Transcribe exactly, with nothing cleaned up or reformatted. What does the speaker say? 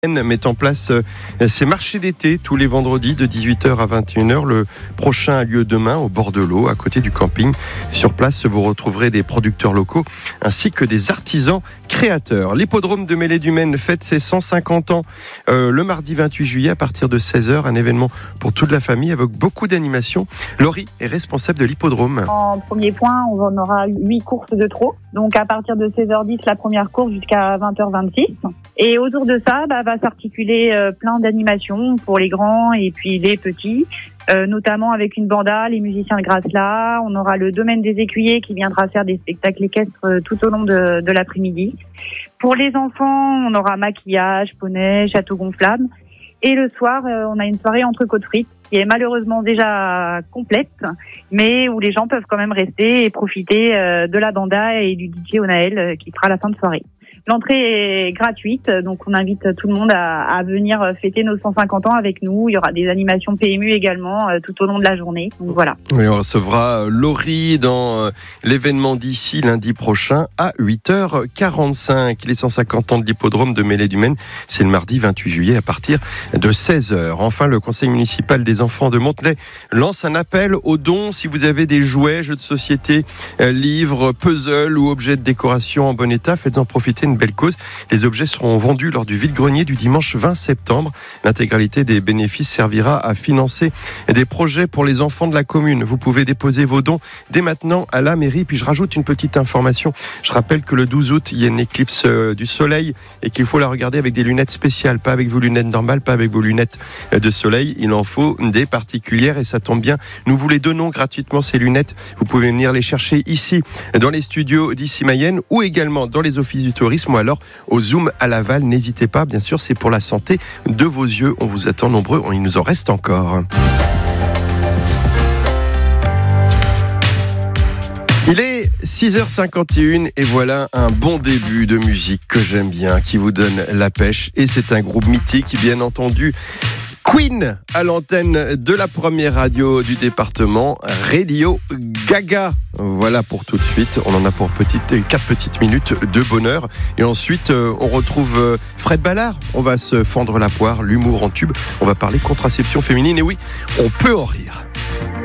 met en place ces marchés d'été tous les vendredis de dix-huit heures à vingt et une heures. Le prochain a lieu demain au bord de l'eau, à côté du camping. Sur place, vous retrouverez des producteurs locaux ainsi que des artisans créateurs. L'hippodrome de Mêlée-du-Maine fête ses cent cinquante ans euh, le mardi vingt-huit juillet à partir de seize heures. Un événement pour toute la famille avec beaucoup d'animations. Laurie est responsable de l'hippodrome. En premier point, on aura huit courses de trot. Donc à partir de seize heures dix, la première course jusqu'à vingt heures vingt-six. Et autour de ça, bah, va s'articuler euh, plein d'animations pour les grands et puis les petits, euh, notamment avec une banda, les musiciens de Grasla. On aura le domaine des écuyers qui viendra faire des spectacles équestres euh, tout au long de, de l'après-midi. Pour les enfants, on aura maquillage, poney, château gonflable. Et le soir, euh, on a une soirée entrecôte frites qui est malheureusement déjà complète, mais où les gens peuvent quand même rester et profiter euh, de la banda et du D J Onaël euh, qui fera la fin de soirée. L'entrée est gratuite, donc on invite tout le monde à, à venir fêter nos cent cinquante ans avec nous. Il y aura des animations P M U également euh, tout au long de la journée. Donc voilà. Oui, on recevra Laurie dans euh, l'événement d'ici lundi prochain à huit heures quarante-cinq. Les cent cinquante ans de l'hippodrome de Mêlée-du-Maine, c'est le mardi vingt-huit juillet à partir de seize heures. Enfin, le conseil municipal des enfants de Montenay lance un appel aux dons. Si vous avez des jouets, jeux de société, euh, livres, puzzles ou objets de décoration en bon état, faites-en profiter une belle cause. Les objets seront vendus lors du vide-grenier du dimanche vingt septembre. L'intégralité des bénéfices servira à financer des projets pour les enfants de la commune. Vous pouvez déposer vos dons dès maintenant à la mairie. Puis je rajoute une petite information. Je rappelle que le douze août, il y a une éclipse du soleil et qu'il faut la regarder avec des lunettes spéciales, pas avec vos lunettes normales, pas avec vos lunettes de soleil. Il en faut des particulières et ça tombe bien. Nous vous les donnons gratuitement, ces lunettes. Vous pouvez venir les chercher ici, dans les studios d'Ici Mayenne ou également dans les offices du tourisme ou alors au Zoom à Laval. N'hésitez pas, bien sûr, c'est pour la santé de vos yeux. On vous attend nombreux, il nous en reste encore. Il est six heures cinquante et une et voilà un bon début de musique que j'aime bien, qui vous donne la pêche. Et c'est un groupe mythique, bien entendu. Queen à l'antenne de la première radio du département, Radio Gaga. Voilà pour tout de suite. On en a pour petite, quatre petites minutes de bonheur. Et ensuite, on retrouve Fred Ballard. On va se fendre la poire, l'humour en tube. On va parler contraception féminine. Et oui, on peut en rire.